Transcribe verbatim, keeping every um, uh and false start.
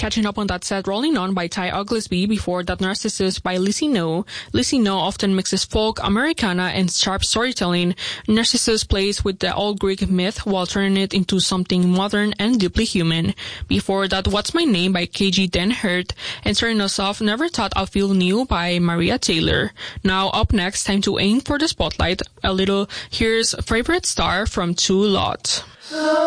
Catching Up on That Set, Rolling On by Ty Oglesby. Before that, Narcissus by Lizzie No. Lizzie No often mixes folk, Americana, and sharp storytelling. Narcissus plays with the old Greek myth while turning it into something modern and deeply human. Before that, What's My Name by K G Den Hurt. And starting us off, Never Thought I'll Feel New by Maria Taylor. Now, up next, time to aim for the spotlight. A little, here's Favorite Star from Two Lot.